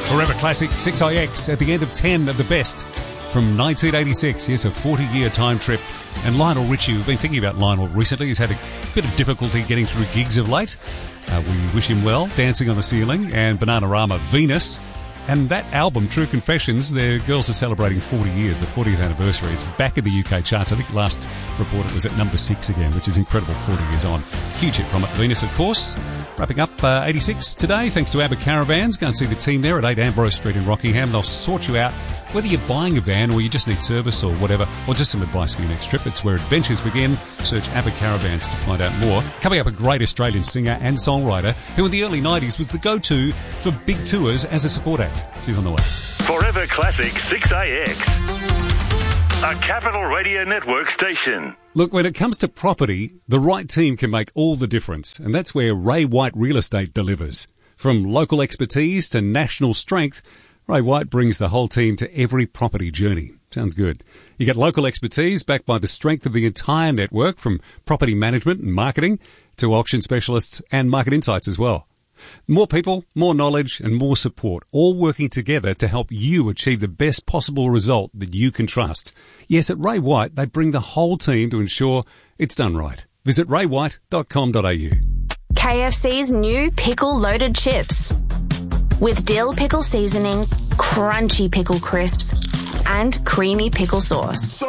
Forever Classic 6IX at the end of 10 of the best from 1986. Yes, a 40-year time trip. And Lionel Richie, we've been thinking about Lionel recently. He's had a bit of difficulty getting through gigs of late. We wish him well. Dancing on the Ceiling and Bananarama, Venus. And that album, True Confessions, the girls are celebrating 40 years, the 40th anniversary. It's back in the UK charts. I think last report it was at number 6 again, which is incredible 40 years on. Huge hit from it. Venus, of course. Wrapping up 86 today, thanks to ABBA Caravans. Go and see the team there at 8 Ambrose Street in Rockingham. They'll sort you out, whether you're buying a van or you just need service or whatever, or just some advice for your next trip. It's where adventures begin. Search ABBA Caravans to find out more. Coming up, a great Australian singer and songwriter who in the early 90s was the go-to for big tours as a support act. She's on the way. Forever Classic 6AX. A Capital Radio Network station. Look, when it comes to property, the right team can make all the difference, and that's where Ray White Real Estate delivers. From local expertise to national strength, Ray White brings the whole team to every property journey. Sounds good. You get local expertise backed by the strength of the entire network, from property management and marketing to auction specialists and market insights as well. More people, more knowledge and more support, all working together to help you achieve the best possible result that you can trust. Yes, at Ray White, they bring the whole team to ensure it's done right. Visit raywhite.com.au. KFC's new pickle-loaded chips. With dill pickle seasoning, crunchy pickle crisps, and creamy pickle sauce.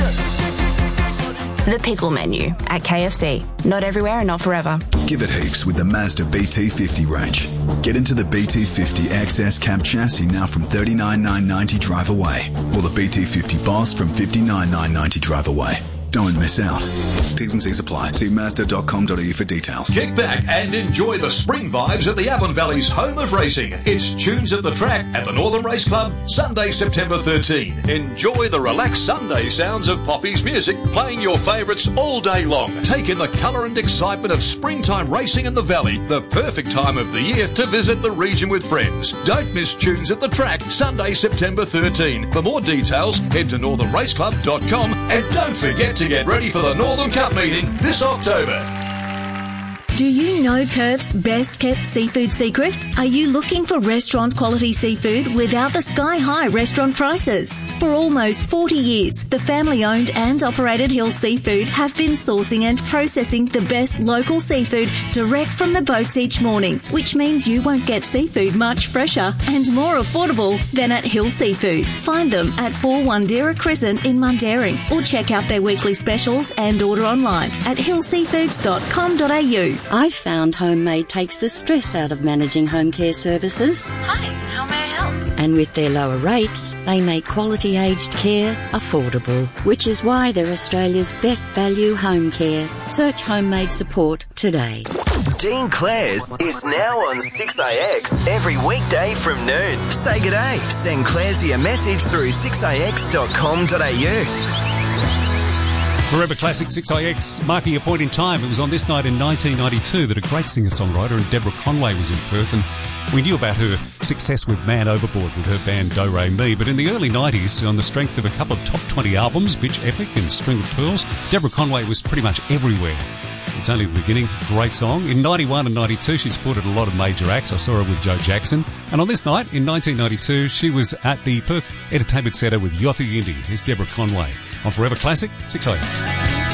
The pickle menu at KFC. Not everywhere and not forever. Give it heaps with the Mazda BT50 range. Get into the BT50 XS cab chassis now from $39,990 drive away, or the BT50 Boss from $59,990 drive away. Don't miss out. T's and C's apply. See Mazda.com.au for details. Kick back and enjoy the spring vibes at the Avon Valley's home of racing. It's Tunes at the Track at the Northern Race Club, Sunday, September 13. Enjoy the relaxed Sunday sounds of Poppy's music, playing your favourites all day long. Take in the colour and excitement of springtime racing in the Valley, the perfect time of the year to visit the region with friends. Don't miss Tunes at the Track, Sunday, September 13. For more details, head to northernraceclub.com and don't forget to get ready for the Northern Cup meeting this October. Do you know Perth's best-kept seafood secret? Are you looking for restaurant-quality seafood without the sky-high restaurant prices? For almost 40 years, the family-owned and operated Hill Seafood have been sourcing and processing the best local seafood direct from the boats each morning, which means you won't get seafood much fresher and more affordable than at Hill Seafood. Find them at 4 Wandera Crescent in Mundaring, or check out their weekly specials and order online at hillseafoods.com.au. I've found Homemade takes the stress out of managing home care services. Hi, how may I help? And with their lower rates, they make quality aged care affordable, which is why they're Australia's best value home care. Search Homemade support today. Dean Clare's is now on 6AX every weekday from noon. Say g'day. Send Claresy a message through 6AX.com.au. Forever Classic 6IX, marking a point in time. It was on this night in 1992 that a great singer-songwriter, and Deborah Conway, was in Perth, and we knew about her success with Man Overboard with her band Do Re Mi. But in the early 90s, on the strength of a couple of top 20 albums, Bitch Epic and String of Pearls, Deborah Conway was pretty much everywhere. It's only the beginning. Great song. In 91 and 92, she supported a lot of major acts. I saw her with Joe Jackson. And on this night, in 1992, she was at the Perth Entertainment Centre with Yothu Yindi. Here's Deborah Conway on Forever Classic 6IX.